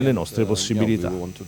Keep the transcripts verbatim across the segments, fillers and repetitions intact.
le nostre possibilità.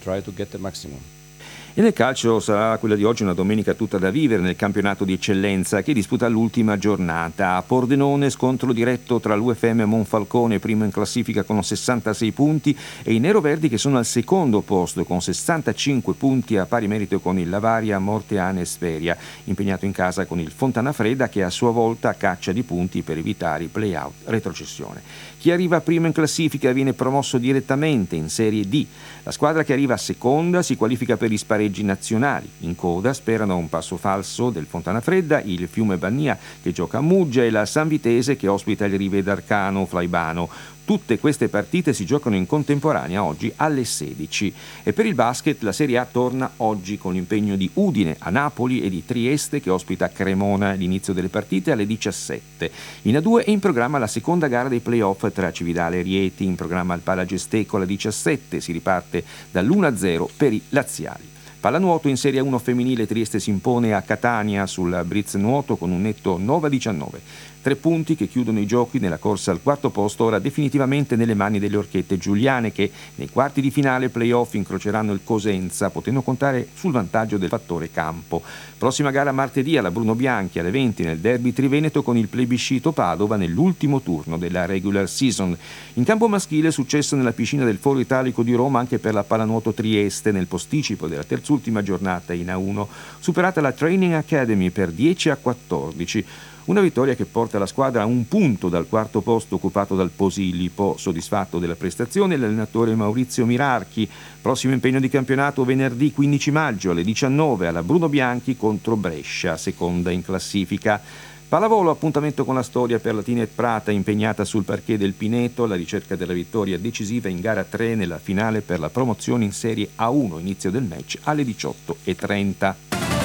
E nel calcio sarà quella di oggi una domenica tutta da vivere nel campionato di eccellenza che disputa l'ultima giornata. A Pordenone scontro diretto tra l'U F M Monfalcone, primo in classifica con sessantasei punti, e i neroverdi che sono al secondo posto con sessantacinque punti, a pari merito con il Lavaria Morteane Esperia, impegnato in casa con il Fontanafredda che a sua volta caccia di punti per evitare i play-out retrocessione. Chi arriva primo in classifica viene promosso direttamente in Serie D. La squadra che arriva seconda si qualifica per gli spareggi nazionali. In coda sperano un passo falso del Fontanafredda, il Fiume Bannia che gioca a Muggia e la San Vitese che ospita il Rive d'Arcano Flaibano. Tutte queste partite si giocano in contemporanea oggi alle sedici. E per il basket la Serie A torna oggi con l'impegno di Udine a Napoli e di Trieste che ospita Cremona. L'inizio delle partite alle diciassette. In A due è in programma la seconda gara dei playoff tra Cividale e Rieti, in programma al Palagesteco alle diciassette. Si riparte dall'uno a zero per i laziali. Pallanuoto in Serie uno femminile, Trieste si impone a Catania sul Briz Nuoto con un netto nove a diciannove. Tre punti che chiudono i giochi nella corsa al quarto posto, ora definitivamente nelle mani delle Orchette Giuliane che nei quarti di finale playoff incroceranno il Cosenza, potendo contare sul vantaggio del fattore campo. Prossima gara martedì alla Bruno Bianchi alle venti nel derby triveneto con il plebiscito Padova nell'ultimo turno della regular season. In campo maschile successo nella piscina del Foro Italico di Roma anche per la Pallanuoto Trieste nel posticipo della terzultima giornata in A uno, superata la Training Academy per dieci a quattordici. Una vittoria che porta la squadra a un punto dal quarto posto occupato dal Posillipo. Soddisfatto della prestazione l'allenatore Maurizio Mirarchi. Prossimo impegno di campionato venerdì quindici maggio alle diciannove alla Bruno Bianchi contro Brescia, seconda in classifica. Pallavolo, appuntamento con la storia per la Tinet Prata impegnata sul parquet del Pineto alla ricerca della vittoria decisiva in gara tre nella finale per la promozione in Serie A uno, inizio del match alle diciotto e trenta.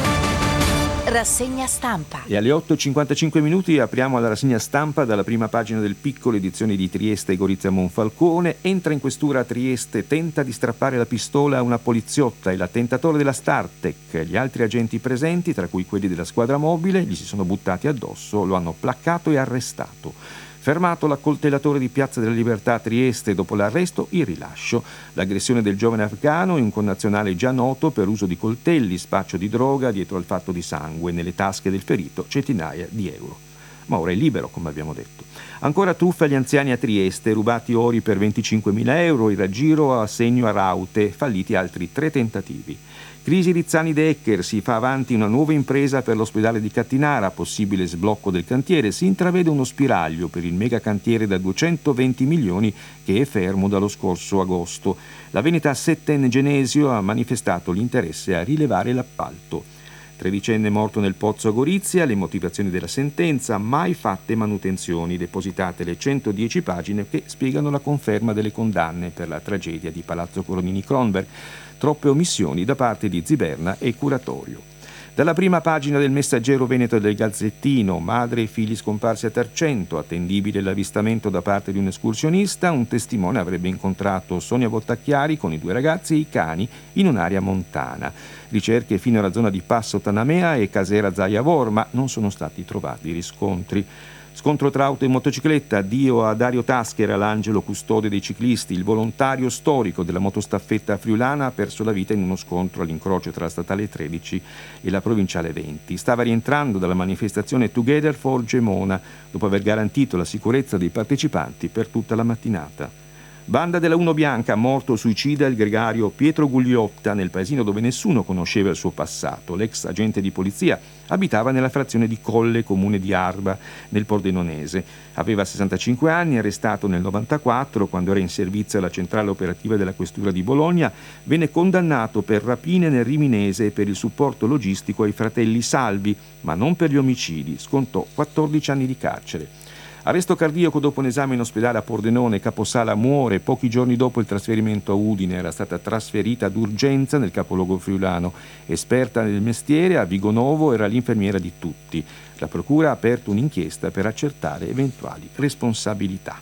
Rassegna stampa. E alle otto e cinquantacinque minuti apriamo la rassegna stampa dalla prima pagina del Piccolo, edizione di Trieste e Gorizia Monfalcone. Entra in questura a Trieste, tenta di strappare la pistola a una poliziotta e l'attentatore della Startec. Gli altri agenti presenti, tra cui quelli della squadra mobile, gli si sono buttati addosso, lo hanno placcato e arrestato. Fermato l'accoltellatore di Piazza della Libertà a Trieste, dopo l'arresto il rilascio. L'aggressione del giovane afghano, un connazionale già noto per uso di coltelli, spaccio di droga, dietro al fatto di sangue, nelle tasche del ferito centinaia di euro. Ma ora è libero, come abbiamo detto. Ancora truffa agli anziani a Trieste, rubati ori per venticinquemila euro, il raggiro a segno a Raute, falliti altri tre tentativi. Crisi Rizzani De Ecker, si fa avanti una nuova impresa per l'ospedale di Cattinara, possibile sblocco del cantiere, si intravede uno spiraglio per il megacantiere da duecentoventi milioni che è fermo dallo scorso agosto. La Veneta Setten Genesio ha manifestato l'interesse a rilevare l'appalto. Tredicenne morto nel pozzo a Gorizia, le motivazioni della sentenza, mai fatte manutenzioni, depositate le centodieci pagine che spiegano la conferma delle condanne per la tragedia di Palazzo Coronini Kronberg, troppe omissioni da parte di Ziberna e Curatorio. Dalla prima pagina del Messaggero Veneto e del Gazzettino, madre e figli scomparsi a Tarcento, attendibile l'avvistamento da parte di un escursionista, un testimone avrebbe incontrato Sonia Bottacchiari con i due ragazzi e i cani in un'area montana. Ricerche fino alla zona di Passo Tanamea e Casera Zaiavor, ma non sono stati trovati riscontri. Scontro tra auto e motocicletta, addio a Dario Taschera, l'angelo custode dei ciclisti. Il volontario storico della motostaffetta friulana ha perso la vita in uno scontro all'incrocio tra la statale tredici e la provinciale venti. Stava rientrando dalla manifestazione Together for Gemona dopo aver garantito la sicurezza dei partecipanti per tutta la mattinata. Banda della Uno Bianca, morto suicida il gregario Pietro Gugliotta nel paesino dove nessuno conosceva il suo passato. L'ex agente di polizia abitava nella frazione di Colle, comune di Arba, nel Pordenonese. Aveva sessantacinque anni, arrestato nel novantaquattro quando era in servizio alla centrale operativa della questura di Bologna, venne condannato per rapine nel Riminese e per il supporto logistico ai fratelli Salvi, ma non per gli omicidi. Scontò quattordici anni di carcere. Arresto cardiaco dopo un esame in ospedale a Pordenone, caposala muore. Pochi giorni dopo il trasferimento a Udine era stata trasferita d'urgenza nel capoluogo friulano. Esperta nel mestiere, a Vigonovo era l'infermiera di tutti. La procura ha aperto un'inchiesta per accertare eventuali responsabilità.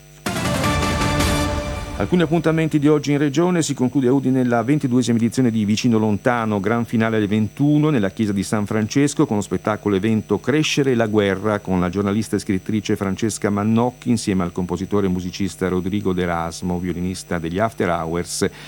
Alcuni appuntamenti di oggi in regione. Si conclude a Udine la ventiduesima edizione di Vicino Lontano, gran finale alle ventuno nella chiesa di San Francesco con lo spettacolo evento Crescere la guerra con la giornalista e scrittrice Francesca Mannocchi insieme al compositore e musicista Rodrigo D'Erasmo, violinista degli After Hours,